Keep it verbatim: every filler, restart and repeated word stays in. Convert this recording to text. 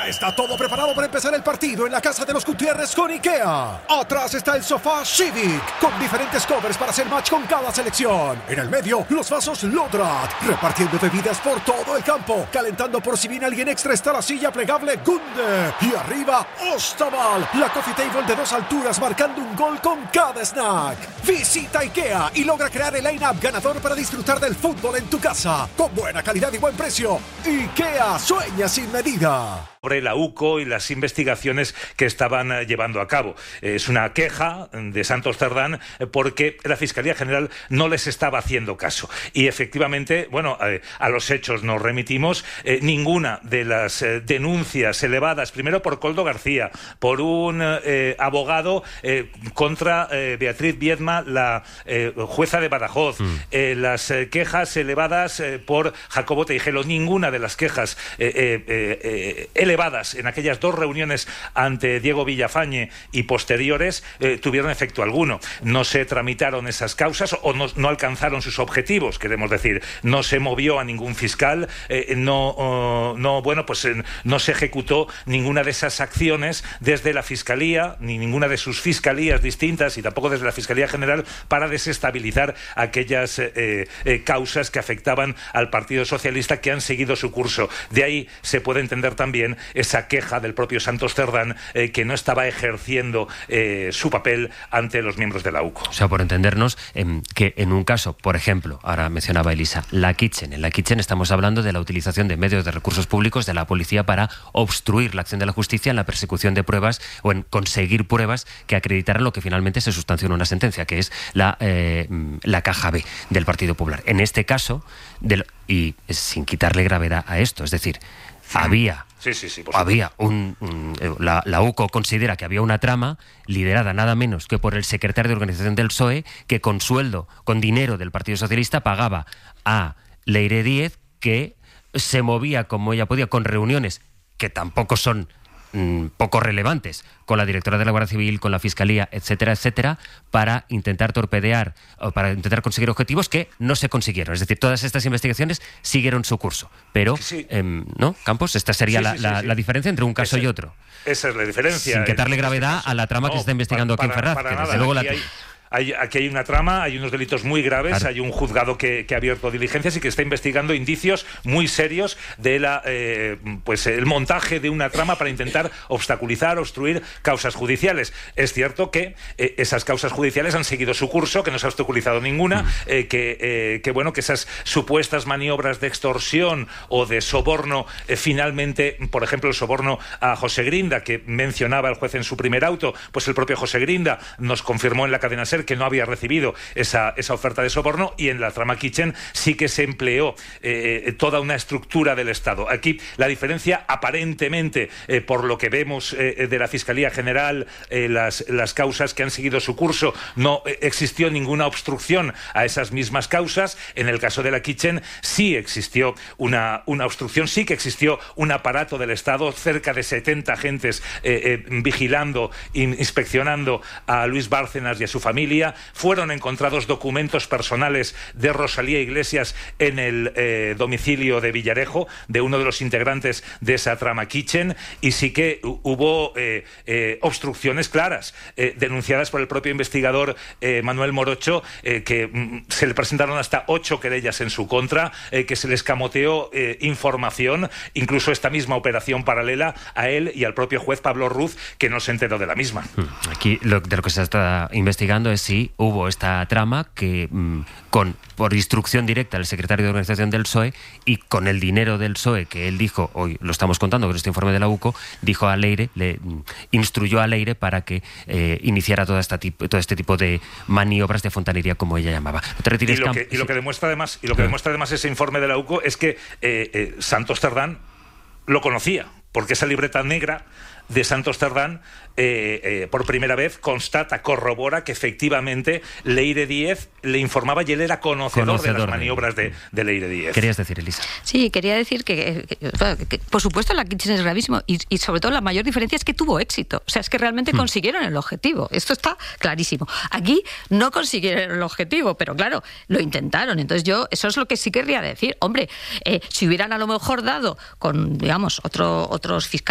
Ya está todo preparado para empezar el partido en la casa de los Gutiérrez con IKEA. Atrás está el sofá Civic, con diferentes covers para hacer match con cada selección. En el medio, los vasos Lodrat, repartiendo bebidas por todo el campo. Calentando por si viene alguien extra está la silla plegable Gunde. Y arriba, Ostaval, la coffee table de dos alturas marcando un gol con cada snack. Visita IKEA y logra crear el line-up ganador para disfrutar del fútbol en tu casa. Con buena calidad y buen precio. IKEA sueña sin medida. Sobre la U C O y las investigaciones que estaban eh, llevando a cabo. Eh, es una queja de Santos Cerdán eh, porque la Fiscalía General no les estaba haciendo caso. Y efectivamente, bueno, eh, a los hechos nos remitimos. Eh, ninguna de las eh, denuncias elevadas, primero por Koldo García, por un eh, abogado eh, contra eh, Beatriz Viedma, la eh, jueza de Badajoz, mm. eh, las eh, quejas elevadas eh, por Jacobo Teijelo, ninguna de las quejas eh, eh, eh, elevadas elevadas en aquellas dos reuniones ante Diego Villafañe y posteriores eh, tuvieron efecto alguno. No se tramitaron esas causas o no, no alcanzaron sus objetivos, queremos decir. No se movió a ningún fiscal, eh, no, oh, no, bueno, pues eh, no se ejecutó ninguna de esas acciones desde la Fiscalía, ni ninguna de sus fiscalías distintas y tampoco desde la Fiscalía General para desestabilizar aquellas eh, eh, causas que afectaban al Partido Socialista que han seguido su curso. De ahí se puede entender también esa queja del propio Santos Cerdán eh, que no estaba ejerciendo eh, su papel ante los miembros de la U C O. O sea, por entendernos, eh, que en un caso, por ejemplo, ahora mencionaba Elisa, la Kitchen. En la Kitchen estamos hablando de la utilización de medios de recursos públicos de la policía para obstruir la acción de la justicia en la persecución de pruebas o en conseguir pruebas que acreditaran lo que finalmente se sustanció en una sentencia, que es la, eh, la caja B del Partido Popular. En este caso, del, y sin quitarle gravedad a esto, es decir, había... Sí, sí, sí, había un, un la, la U C O considera que había una trama liderada nada menos que por el secretario de organización del P S O E que con sueldo, con dinero del Partido Socialista pagaba a Leire Díez, que se movía como ella podía con reuniones que tampoco son mmm, poco relevantes con la directora de la Guardia Civil, con la Fiscalía, etcétera, etcétera, para intentar torpedear o para intentar conseguir objetivos que no se consiguieron. Es decir, todas estas investigaciones siguieron su curso. Pero, sí. eh, ¿no, Campos? Esta sería sí, la, sí, la, sí. la diferencia entre un caso esa, y otro. Esa es la diferencia. Sin quitarle gravedad a la trama no, que se está investigando para, aquí en Ferraz, que nada. desde luego aquí la... Hay... Hay, aquí hay una trama, hay unos delitos muy graves, claro. Hay un juzgado que, que ha abierto diligencias y que está investigando indicios muy serios de la, eh, pues el montaje de una trama para intentar obstaculizar, obstruir causas judiciales. Es cierto que eh, esas causas judiciales han seguido su curso, que no se ha obstaculizado ninguna, eh, que, eh, que bueno, que esas supuestas maniobras de extorsión o de soborno, eh, finalmente, por ejemplo, el soborno a José Grinda, que mencionaba el juez en su primer auto, pues el propio José Grinda nos confirmó en la cadena SER que no había recibido esa, esa oferta de soborno, y en la trama Kitchen sí que se empleó eh, toda una estructura del Estado. Aquí la diferencia, aparentemente, eh, por lo que vemos eh, de la Fiscalía General, eh, las, las causas que han seguido su curso, no eh, existió ninguna obstrucción a esas mismas causas. En el caso de la Kitchen sí existió una, una obstrucción, sí que existió un aparato del Estado, cerca de setenta agentes eh, eh, vigilando, inspeccionando a Luis Bárcenas y a su familia. Fueron encontrados documentos personales de Rosalía Iglesias en el eh, domicilio de Villarejo, de uno de los integrantes de esa trama Kitchen, y sí que hubo eh, eh, obstrucciones claras, eh, denunciadas por el propio investigador eh, Manuel Morocho, eh, que mm, se le presentaron hasta ocho querellas en su contra, eh, que se le escamoteó eh, información, incluso esta misma operación paralela a él y al propio juez Pablo Ruz, que no se enteró de la misma. Aquí lo, de lo que se está investigando es si hubo esta trama que mmm, con por instrucción directa del secretario de organización del P S O E y con el dinero del P S O E que él dijo, hoy lo estamos contando con este informe de la U C O, dijo a Leire, le mmm, instruyó a Leire para que eh, iniciara toda esta tipo, todo este tipo de maniobras de fontanería, como ella llamaba. No te retires, y, lo que, y lo que demuestra además y lo que demuestra además ese informe de la U C O es que eh, eh, Santos Cerdán lo conocía, porque esa libreta negra de Santos Cerdán eh, eh, por primera vez constata, corrobora que efectivamente Leire Díez le informaba y él era conocedor, conocedor de las maniobras de, de Leire Díez. ¿Querías decir, Elisa? Sí, quería decir que, que, que, que por supuesto la Kitchen es gravísimo y, y sobre todo la mayor diferencia es que tuvo éxito. O sea, es que realmente hmm. consiguieron el objetivo. Esto está clarísimo. Aquí no consiguieron el objetivo, pero claro, lo intentaron. Entonces yo, eso es lo que sí querría decir. Hombre, eh, si hubieran a lo mejor dado con, digamos, otro, otros fiscales